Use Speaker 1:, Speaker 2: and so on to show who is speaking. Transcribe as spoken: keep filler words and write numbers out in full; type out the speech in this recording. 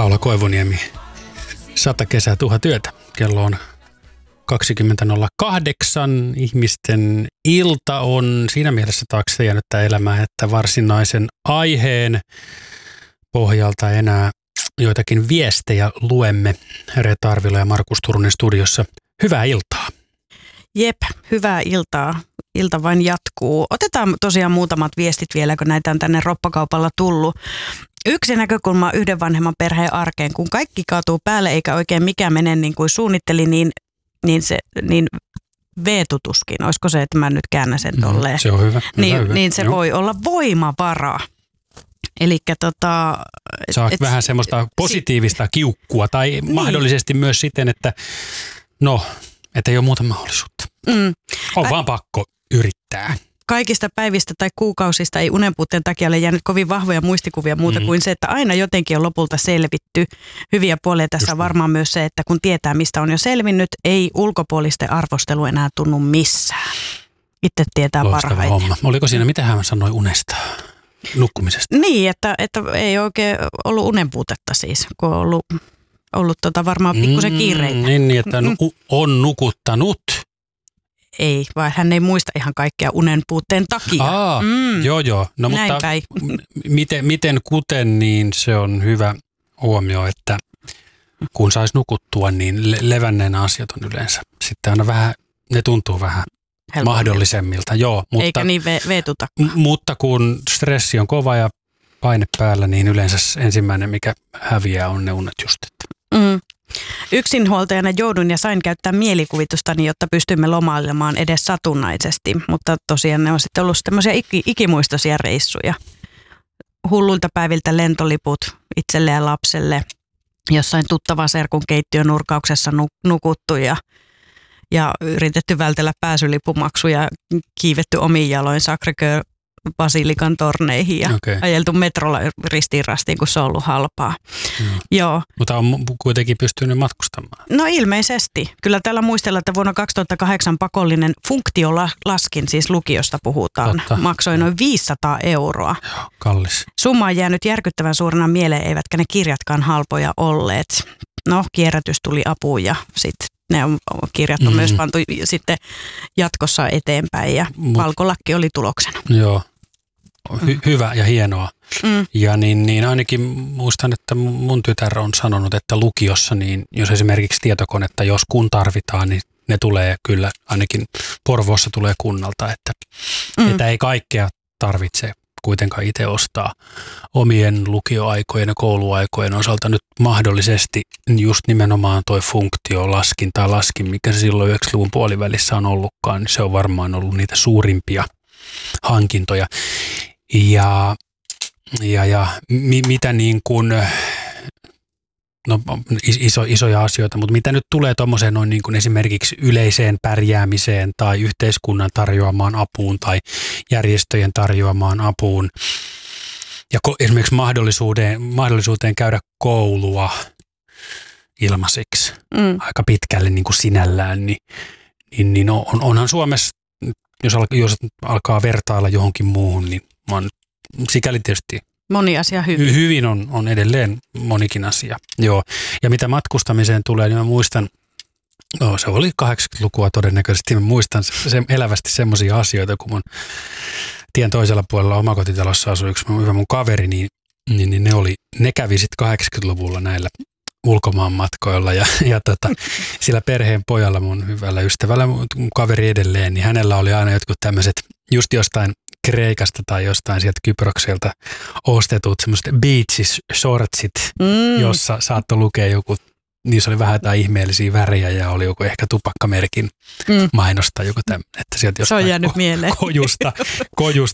Speaker 1: Paula Koivuniemi, sata kesää, tuhat yötä. Kello on kaksikymmentä nolla kahdeksan. Ihmisten ilta on siinä mielessä taakse jäänyttä elämää, että varsinaisen aiheen pohjalta enää joitakin viestejä luemme. Reetta Arvila ja Markus Turunen studiossa. Hyvää iltaa.
Speaker 2: Jep, hyvää iltaa. Ilta vain jatkuu. Otetaan tosiaan muutamat viestit vielä, kun näitä on tänne roppakaupalla tullut. Yksi näkökulma yhden vanhemman perheen arkeen, kun kaikki kaatuu päälle eikä oikein mikään mene niin kuin suunnitteli, niin, niin, se, niin veetutuskin, olisiko se, että mä nyt käännän sen tolleen.
Speaker 1: Mm, se on hyvä.
Speaker 2: Niin,
Speaker 1: hyvä, hyvä.
Speaker 2: niin se Joo. voi olla voimavara. Elikkä tota...
Speaker 1: Saa et, vähän semmoista positiivista kiukkua tai niin. mahdollisesti myös siten, että no, että ei ole muuta mahdollisuutta. Mm. On Ä- vaan pakko yrittää.
Speaker 2: Kaikista päivistä tai kuukausista ei unenpuutteen takia ole jäänyt kovin vahvoja muistikuvia muuta mm. kuin se, että aina jotenkin on lopulta selvitty. Hyviä puolia tässä on varmaan myös se, että kun tietää, mistä on jo selvinnyt, ei ulkopuolisten arvostelu enää tunnu missään. Itse tietää
Speaker 1: Loistava
Speaker 2: parhaiten.
Speaker 1: Homma. Oliko siinä, mitä hän sanoi unesta, nukkumisesta?
Speaker 2: Niin, että, että ei oikein ollut unenpuutetta siis, kun on ollut, ollut tota varmaan pikkusen
Speaker 1: mm,
Speaker 2: kiireitä.
Speaker 1: Niin, niin, että mm. on nukuttanut.
Speaker 2: Ei, vaan hän ei muista ihan kaikkea unen puutteen takia.
Speaker 1: Aa, mm. joo joo. No
Speaker 2: Näin
Speaker 1: mutta
Speaker 2: päin.
Speaker 1: miten, miten kuten, niin se on hyvä huomio, että kun saisi nukuttua, niin le- levänneenä asiat on yleensä. Sitten aina vähän, ne tuntuu vähän helpommin mahdollisemmilta. Joo, mutta,
Speaker 2: eikä niin ve- veetutakaan.
Speaker 1: M- mutta kun stressi on kova ja paine päällä, niin yleensä ensimmäinen, mikä häviää, on ne unet just.
Speaker 2: Mm. Yksinhuoltajana joudun ja sain käyttää mielikuvitustani, jotta pystymme lomailemaan edes satunnaisesti, mutta tosiaan ne on sitten ollut tämmöisiä iki, ikimuistoisia reissuja. Hullulta päiviltä lentoliput itselle ja lapselle, jossain tuttavan serkun keittiön nurkauksessa nukuttu ja, ja yritetty vältellä pääsylipumaksuja, kiivetty omiin jaloin Sacré-Cœur Basilikan torneihin ja okay. ajeltu metrolla ristiin rastiin, kun se on ollut halpaa.
Speaker 1: Mm.
Speaker 2: Joo.
Speaker 1: Mutta on kuitenkin pystynyt matkustamaan.
Speaker 2: No ilmeisesti. Kyllä täällä muistellaan, että vuonna kaksituhattakahdeksan pakollinen funktiolaskin, siis lukiosta puhutaan, Totta. maksoi noin viisisataa euroa.
Speaker 1: Joo, kallis.
Speaker 2: Summa on jäänyt järkyttävän suurena mieleen, eivätkä ne kirjatkaan halpoja olleet. No, kierrätys tuli apuun ja sitten ne on, kirjat on mm. myös pantu sitten jatkossa eteenpäin ja Mut, valkolakki oli tuloksena.
Speaker 1: Joo. Hy- hyvä ja hienoa. Mm. Ja niin, niin ainakin muistan, että mun tytär on sanonut, että lukiossa, niin jos esimerkiksi tietokonetta, jos kun tarvitaan, niin ne tulee kyllä, ainakin Porvoossa tulee kunnalta, että, mm. että ei kaikkea tarvitse kuitenkaan itse ostaa omien lukioaikojen ja kouluaikojen osalta nyt mahdollisesti just nimenomaan toi funktio, laskin tai laskin, mikä se silloin yhdeksänkymmentäluvun puolivälissä on ollutkaan, niin se on varmaan ollut niitä suurimpia hankintoja. Ja, ja, ja mi, mitä niin kuin, no iso, isoja asioita, mutta mitä nyt tulee tuommoiseen noin niin kuin esimerkiksi yleiseen pärjäämiseen tai yhteiskunnan tarjoamaan apuun tai järjestöjen tarjoamaan apuun ja ko, esimerkiksi mahdollisuuteen, mahdollisuuteen käydä koulua ilmaiseksi mm. aika pitkälle niin kuin sinällään, niin, niin, niin on, onhan Suomessa, jos, al, jos alkaa vertailla johonkin muuhun, niin on sikäli tietysti
Speaker 2: moni asia hyvin.
Speaker 1: Hyvin on, on edelleen monikin asia. Joo. Ja mitä matkustamiseen tulee, niin mä muistan, no, se oli kahdeksankymmentälukua todennäköisesti, mä muistan se, elävästi semmoisia asioita, kun mun tien toisella puolella omakotitalossa asui yksi hyvä mun kaveri, niin, niin, niin ne, oli, ne kävi sitten kahdeksankymmentäluvulla näillä ulkomaan matkoilla ja, ja tota, sillä perheen pojalla, mun hyvällä ystävällä, mun kaveri edelleen, niin hänellä oli aina jotkut tämmöiset just jostain Kreikasta tai jostain sieltä Kyprokselta ostetut semmoiset beach-shortsit, mm. jossa saattoi lukea joku, niissä oli vähän jotain ihmeellisiä värejä ja oli joku ehkä tupakkamerkin mm. mainosta, joku tämmöinen. Että sieltä
Speaker 2: se on jäänyt ko- mieleen.
Speaker 1: Kojusta, kojusta